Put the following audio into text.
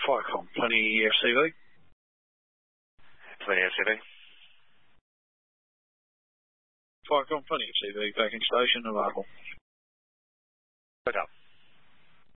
Firecom, plenty FCV. Plenty FCV. Firecom, plenty FCV, backing station available. Pick up.